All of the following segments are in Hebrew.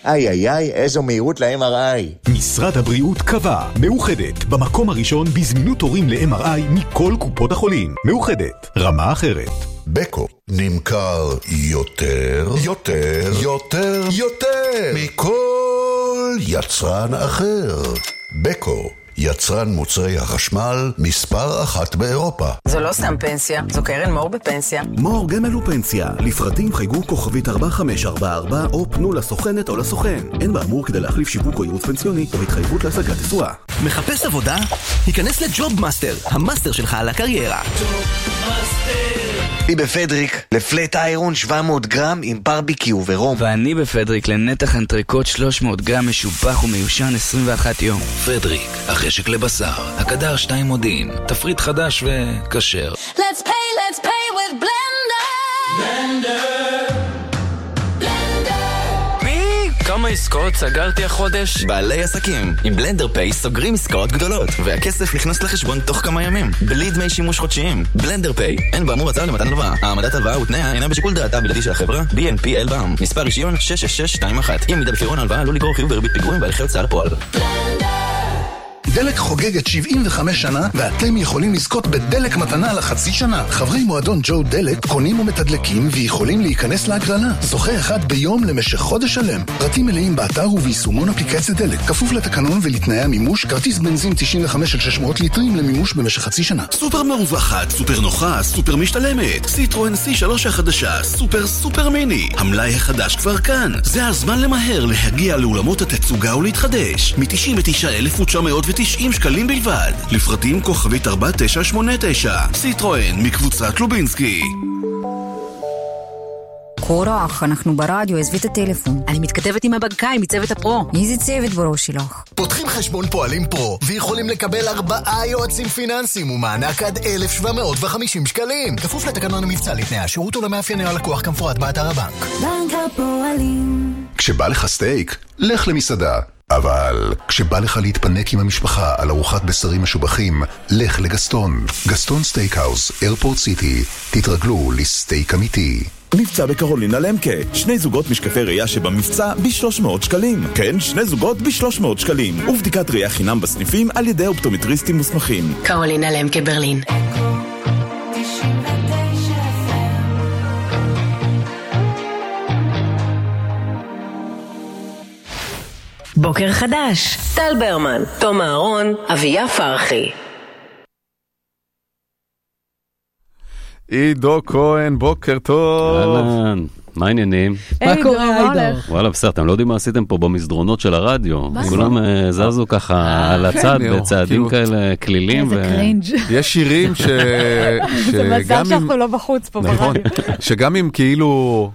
איי, איזו מהירות ל-MRI. משרד הבריאות קבע, מאוחדת, במקום הראשון בזמינות תורים ל-MRI מכל קופות החולים. מאוחדת, רמה אחרת. בקו נמכר יותר מכל יצרן אחר. בקו, יצרן מוצרי החשמל מספר 1 באירופה. זו לא סתם פנסיה, זו קרן מור בפנסיה. מור גמל ופנסיה. לפרטים חייגו כוכבית 4544 או פנו לסוכנת או לסוכן. אין באמור כדי להחליף שיווק או ייעוץ פנסיוני או התחייבות להשגת תשואה. מחפש עבודה? היכנס לג'וב מאסטר, המאסטר שלך על הקריירה. אני בפדריק לפלט איירון 700 גרם עם ברביקיו ורום. ואני בפדריק לנתח אנטריקוט 300 גרם משובח ומיושן 21 יום. פדריק, החשק לבשר, הקדר 2 מודיעין, תפריט חדש וכשר. Let's pay with Blender. כמה עסקאות סגרתי החודש? בעלי עסקים עם בלנדר פיי סוגרים עסקאות גדולות והכסף נכנס לחשבון תוך כמה ימים בלי דמי שימוש חודשיים. בלנדר פיי אין באמור הצעה למתן הלוואה. העמדת הלוואה ותנאיה אינה בשיקול דעתה בלעדי של החברה. BNP אלבאם מספר רישיון 66621. אם מידה בפירעון ההלוואה עלול לגרור חיוב בריבית פיגורים בהליכי הוצאה לפועל. דלק חוגגת 75 שנה ואתם יכולים לזכות בדלק מתנה לחצי שנה. חברי מועדון ג'ו דלק קונים ומתדלקים ויכולים להיכנס להגרלה. זוכה אחד ביום למשך חודש שלם. פרטים מלאים באתר וביישומון אפליקציה דלק. כפוף לתקנון ולתנאי המימוש. כרטיס בנזין 95-600 ליטרים למימוש במשך חצי שנה. סופר מרווחת, סופר נוחה, סופר משתלמת. סיטרואן C3 החדשה, סופר מיני. המלאי החדש כבר כאן. זה הזמן למהר להגיע לאולמות התצוגה ולהתחדש. מ-99,990 שקלים בלבד. לפרטים כוכבית 4989. סיטרואן מקבוצת לובינסקי. קורח, אנחנו ברדיו, עזבי את הטלפון. אני מתכתבת עם הבנקאי מצוות הפרו. איזה צוות בראש שלך? פותחים חשבון פועלים פרו ויכולים לקבל 4 יועצים פיננסיים ומענק עד 1,750 שקלים. כפוף לתקנון המבצע לתנאי השירות ולמאפייני הלקוח כמפורט באתר הבנק. בנק הפועלים. כשבא לך סטייק, לך למסעדה. אבל כשבא לך להתפנק עם המשפחה על ארוחת בשרים משובחים, לך לגסטון. גסטון סטייקהאוס, איירפורט סיטי. תתרגלו לסטייק אמיתי. מבצע בקרולינה למקה, 2 זוגות משקפי ראייה שבמבצע ב-300 שקלים. כן, 2 זוגות ב-300 שקלים. ובדיקת ראייה חינם בסניפים על ידי אופטומטריסטים מוסמכים. קרולינה למקה ברלין. בוקר חדש. טל ברמן, תום אהרון, אביה פרחי. עידו כהן, בוקר טוב. אהלן, מה העניינים? מה קורה עידו? וואלה בסדר, אתם לא יודעים מה עשיתם פה במסדרונות של הרדיו. כולם זזו ככה על הצד בצעדים כאלה כלילים. איזה קרינג'. יש שירים זה מזל שאנחנו לא בחוץ פה ברדיו. שגם אם כאילו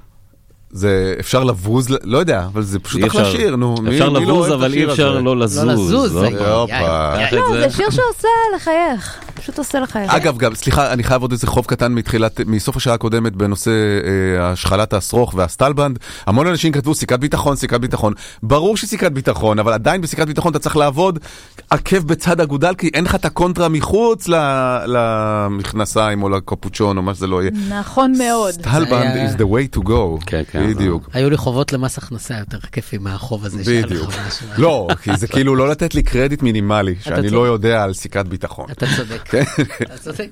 זה אפשר לבוז, לא יודע, אבל זה פשוט אחלה שיר, נו. אפשר לבוז, אבל אי אפשר לא לזוז. לא לזוז, לא, זה שיר שעושה לחייך. פשוט עושה לחייך. אגב, גם, סליחה, אני חייב עוד איזה חוב קטן מסוף השעה הקודמת בנושא השחלת הסרוך והסטלבנד. המון אנשים כתבו סיכת ביטחון. ברור שסיכת ביטחון, אבל עדיין בסיכת ביטחון אתה צריך לעבוד עקב בצד אגודל, כי אין לך את הקונטרה מחוץ למכנסיים או לקפוצ'ון או מה שזה לא יהיה. נכון מאוד. סטלבנד is the way to go. בדיוק. היו לי חובות למס הכנסה יותר כיפים מהחוב הזה. בדיוק. לא, כי זה כאילו לא לתת לי קרדיט מינימלי, שאני לא יודע על סיכת ביטחון. אתה צודק. אתה צודק.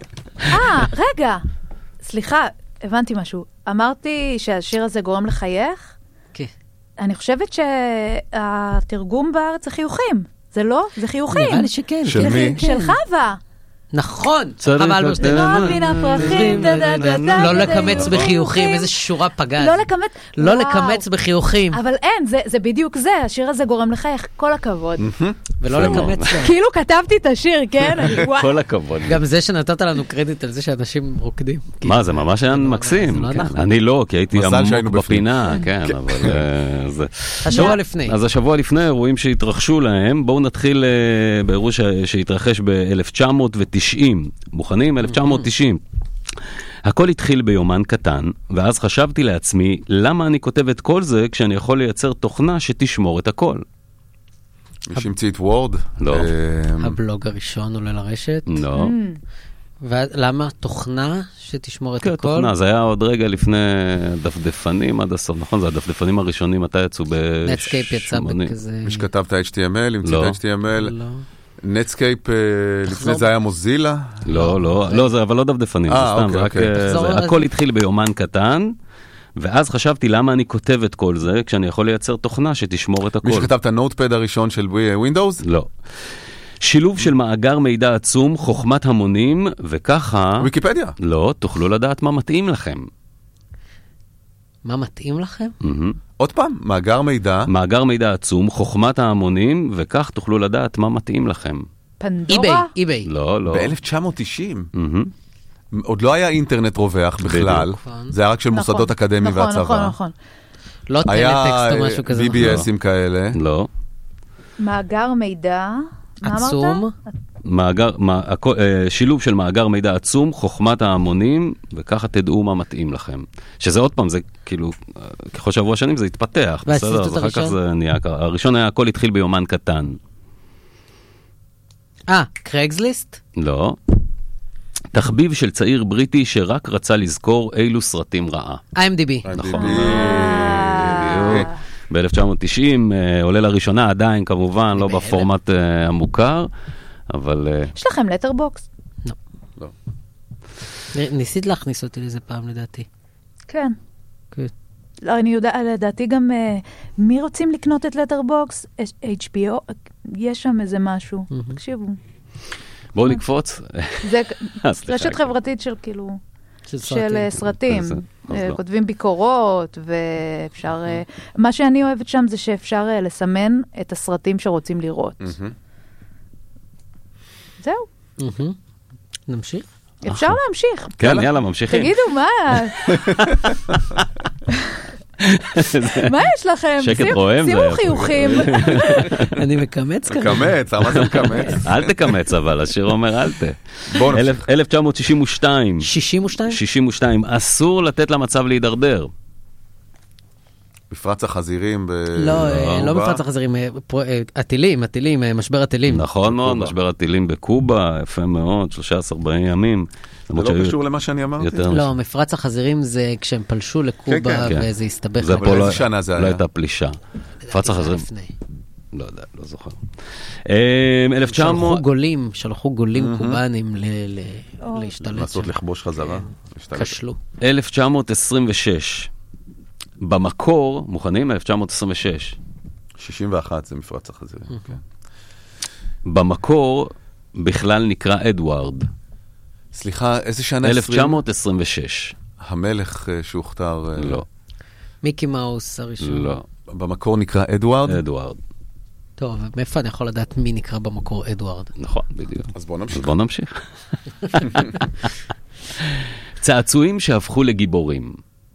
רגע. סליחה, הבנתי משהו. אמרתי שהשיר הזה גורם לחייך? כן. אני חושבת שהתרגום בארץ זה חיוכים. זה לא? זה חיוכים. נראה לי שכן. של מי? של חווה. נכון. אבל אלברשטיין. לא בין הפרחים. לא לקמץ בחיוכים. איזה שורה פגז. לא לקמץ בחיוכים. אבל אין, זה בדיוק זה. השיר הזה גורם לחייך. כל הכבוד. ולא לקמץ. כאילו כתבתי את השיר, כן? כל הכבוד. גם זה שנתת לנו קרדיט על זה שאנשים רוקדים. מה, זה ממש היה מקסים. אני לא, כי הייתי עמוק בפינה. כן, אבל זה... השבוע לפני. אז השבוע לפני אירועים שהתרחשו להם. בואו נתחיל באירוע שהתרחש ב-1990. מוכנים? 1990. הכל התחיל ביומן קטן, ואז חשבתי לעצמי, למה אני כותב את כל זה כשאני יכול לייצר תוכנה שתשמור את הכל? מי שהמציא את וורד? לא. הבלוג הראשון עולה לרשת? לא. ולמה? תוכנה שתשמור את הכל? כן, תוכנה. זה היה עוד רגע לפני דפדפנים עד הסוף, נכון? זה הדפדפנים הראשונים, מתי יצאו נטסקייפ יצא בכזה... מי שכתב את ה-HTML, המציא את ה-HTML. נטסקייפ, לפני זה היה מוזילה? לא, זה אבל לא דפדפנים. הכל התחיל ביומן קטן, ואז חשבתי למה אני כותב את כל זה, כשאני יכול לייצר תוכנה שתשמור את הכל. מי שכתב את הנוטפד הראשון של Windows? לא. שילוב של מאגר מידע עצום, חוכמת המונים, וככה... ויקיפדיה. לא, תוכלו לדעת מה מתאים לכם. מה מתאים לכם? עוד פעם, מאגר מידע. מאגר מידע עצום, חוכמת ההמונים, וכך תוכלו לדעת מה מתאים לכם. פנדורה? איביי. לא. ב-1990. עוד לא היה אינטרנט רווח בכלל. זה היה רק של מוסדות אקדמיים והצבא. נכון. לא טלטקסט או משהו כזה. היה BBSים כאלה. לא. מאגר מידע... עצום. שילוב של מאגר מידע עצום, חוכמת ההמונים, וככה תדעו מה מתאים לכם. שזה עוד פעם, זה כאילו, ככל שעברו השנים זה התפתח. בסדר, אז אחר כך זה נהיה... הראשון היה, הכל התחיל ביומן קטן. קרייגסליסט? לא. תחביב של צעיר בריטי שרק רצה לזכור אילו סרטים ראה. IMDb. נכון. ב-1990 עולה לראשונה, עדיין כמובן, לא בפורמט המוכר, אבל... יש לכם לטרבוקס? לא. ניסית להכניס אותי לזה פעם, לדעתי. כן. לא, אני יודעת, לדעתי גם, מי רוצים לקנות את לטרבוקס? HBO? יש שם איזה משהו. תקשיבו. בואו נקפוץ. זה רשת חברתית של כאילו... של סרטים. כותבים ביקורות, ואפשר... מה שאני אוהבת שם זה שאפשר לסמן את הסרטים שרוצים לראות. זהו. נמשיך? אפשר להמשיך. כן, יאללה, ממשיכים. תגידו, מה? מה יש לכם? שקט רועם. שימו חיוכים. אני מקמץ כזה. מקמץ, מה זה מקמץ? אל תקמץ, אבל השיר אומר אל ת. 1962. 62. אסור לתת למצב להידרדר. מפרץ החזירים לא מפרץ החזירים, הטילים, משבר הטילים. נכון מאוד, משבר הטילים בקובה, יפה מאוד, 13 ימים. זה לא קשור למה שאני אמרתי? לא, מפרץ החזירים זה כשהם פלשו לקובה וזה הסתבך. זה פה לא הייתה פלישה. מפרץ החזירים. לא יודע, לא זוכר. שלחו גולים קובנים להשתלט. לעשות לכבוש חזרה. כשלו. 1926. במקור, מוכנים? 1926. 61 זה מפרץ החזירים. במקור בכלל נקרא אדוארד. סליחה, איזה שנה? 1926. המלך שהוכתר... לא. מיקי מאוס הראשון. לא. במקור נקרא אדוארד? אדוארד. טוב, מאיפה אני יכול לדעת מי נקרא במקור אדוארד? נכון, בדיוק. אז בוא נמשיך. צעצועים שהפכו לגיבורים.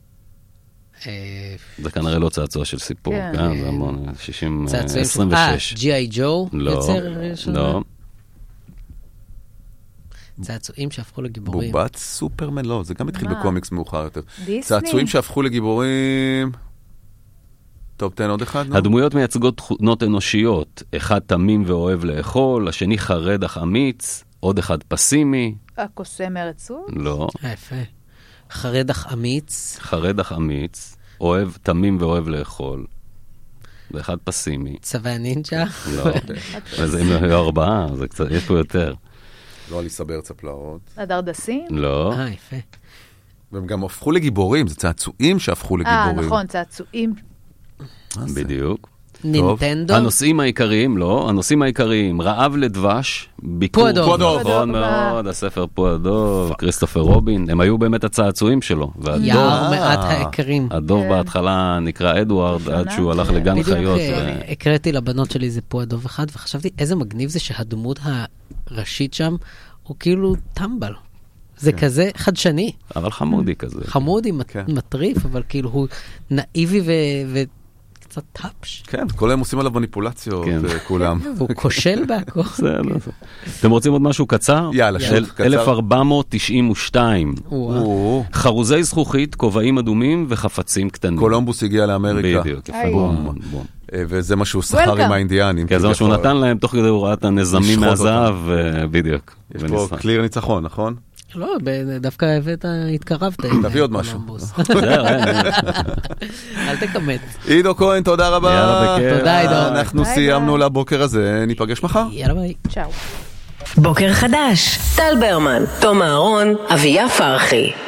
זה כנראה לא צעצוע של סיפור, כן? זה המון, 26. ג'י.איי ג'ו? לא. צעצועים שהפכו לגיבורים. בובת סופרמן, לא, זה גם התחיל בקומיקס מאוחר יותר. צעצועים שהפכו לגיבורים... טוב, תן עוד אחד. הדמויות מייצגות תכונות אנושיות. אחד תמים ואוהב לאכול, השני חרד אך אמיץ, עוד אחד פסימי. הקוסם ארצות? לא. יפה. חרד אך אמיץ. חרד אך אמיץ, אוהב תמים ואוהב לאכול. ואחד פסימי. צבא הנינג'ה? לא. אז אם היו 4, זה קצת, יש פה יותר. לא לסבר צפלאות. הדרדסים? לא. יפה. והם גם הפכו לגיבורים, זה צעצועים שהפכו לגיבורים. נכון, צעצועים. בדיוק. נינטנדו? הנושאים העיקריים, לא, הנושאים העיקריים, רעב לדבש, ביקור. פועדוב. נכון מאוד, הספר פועדוב, כריסטופר רובין, הם היו באמת הצעצועים שלו. יער מעט העיקרים. הדוב בהתחלה נקרא אדוארד, עד שהוא הלך לגן חיות. הקראתי לבנות שלי זה פועדוב אחד, וחשבתי איזה מגניב זה שהדמות הראשית שם, הוא כאילו טמבל. זה כזה חדשני. אבל חמודי כזה. חמודי, מטריף, אבל כאילו הוא נאיבי קצת טאפש. כן, כל היום עושים עליו מניפולציות, כולם. הוא כושל בהכל. אתם רוצים עוד משהו קצר? יאללה, שוב, קצר. 1492. חרוזי זכוכית, כובעים אדומים וחפצים קטנים. קולומבוס הגיע לאמריקה. בדיוק, יפה. בום. וזה מה שהוא שכר עם האינדיאנים. כן, זה מה שהוא נתן להם, תוך כדי הוא ראה את הנזמים מהזהב, בדיוק. יש פה קליר ניצחון, נכון? לא, דווקא התקרבת. תביא עוד משהו. אל תקמת. עידו כהן, תודה רבה. תודה עידו. אנחנו סיימנו לבוקר הזה, ניפגש מחר. יאללה ביי. צ'או. בוקר חדש, טל ברמן, תום אהרון, אביה פרחי.